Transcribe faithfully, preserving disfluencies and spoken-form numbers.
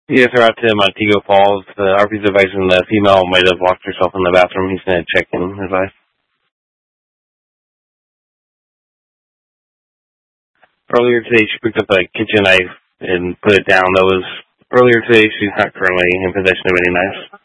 Yes, we're out to Montego Falls. The R P's advising the female might have locked herself in the bathroom. He's going to check in his life. Earlier today, she picked up a kitchen knife and put it down. That was earlier today. She's not currently in possession of any knives.